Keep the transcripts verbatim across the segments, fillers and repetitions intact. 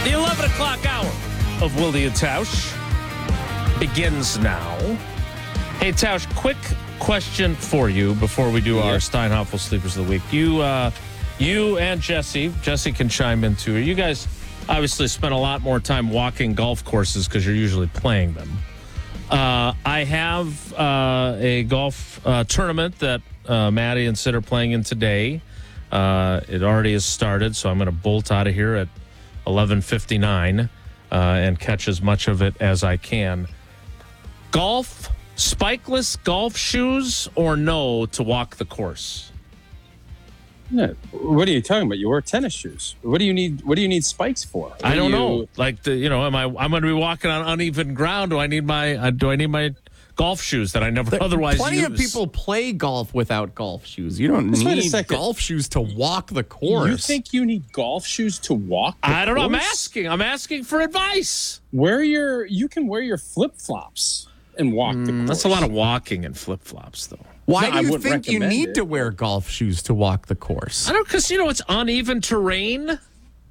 The eleven o'clock hour of Wilde and Tausch begins now. Hey, Tausch, quick question for you before we do yeah. our Steinhoffel Sleepers of the Week. You uh, you and Jesse, Jesse can chime in too. You guys obviously spend a lot more time walking golf courses because you're usually playing them. Uh, I have uh, a golf uh, tournament that uh, Maddie and Sid are playing in today. Uh, it already has started, so I'm going to bolt out of here at eleven fifty-nine uh, and catch as much of it as I can. Golf, spikeless golf shoes or no to walk the course? Yeah. What are you talking about? You wear tennis shoes. What do you need? What do you need spikes for? What I don't do you... know. Like the, you know, am I? I'm going to be walking on uneven ground. Do I need my? Uh, do I need my golf shoes that I never there, otherwise plenty use? Plenty of people play golf without golf shoes. You don't Just need golf shoes to walk the course. You think you need golf shoes to walk the I don't course? know. I'm asking. I'm asking for advice. Wear your. You can wear your flip flops and walk mm, the course. That's a lot of walking in flip flops, though. Why no, do you think you need it. to wear golf shoes to walk the course? I don't, because, you know, it's uneven terrain. Oh,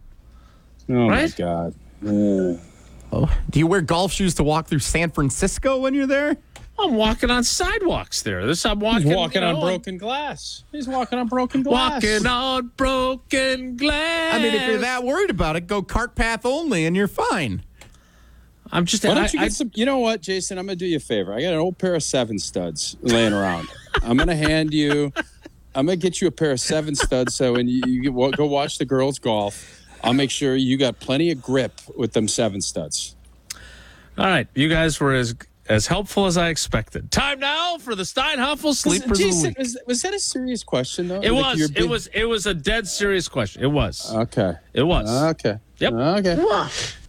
right? my God. Yeah. Oh, do you wear golf shoes to walk through San Francisco when you're there? I'm walking on sidewalks there. This I'm walking. He's walking you know, on broken glass. He's walking on broken glass. Walking on broken glass. I mean, if you're that worried about it, go cart path only and you're fine. I'm just. Why don't I, you get I, some? You know what, Jason? I'm gonna do you a favor. I got an old pair of seven studs laying around. I'm gonna hand you. I'm gonna get you a pair of seven studs. So when you, you go watch the girls golf, I'll make sure you got plenty of grip with them seven studs. All right, you guys were as as helpful as I expected. Time now for the Steinhoffel Sleepers Jason, of the Week. Was, was that a serious question though? It like was. big... It was. It was a dead serious question. It was. Okay. It was. Okay. Yep. Okay.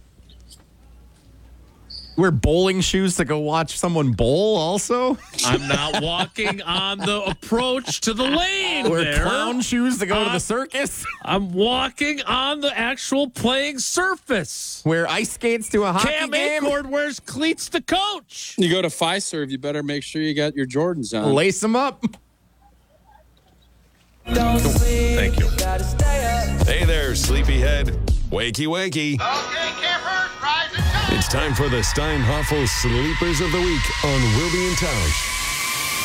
Wear bowling shoes to go watch someone bowl also? I'm not walking on the approach to the lane. Wear there. clown shoes to go I'm, to the circus? I'm walking on the actual playing surface. Wear ice skates to a hockey Cam game? Acord wears cleats to coach. You go to Fiserv, you better make sure you got your Jordans on. Lace them up. Thank you. Hey there, sleepyhead. Wakey, wakey. Okay, campers, rise and shine. It's time for the Steinhoffel Sleepers of the Week on Wilde and Tausch.